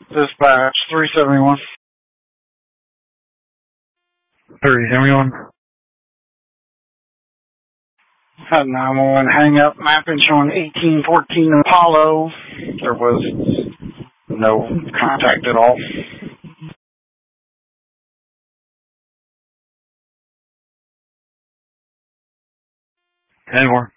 Dispatch 371. 371. Had 911 hang up mapping showing 1814 Apollo. There was no contact at all. Any more?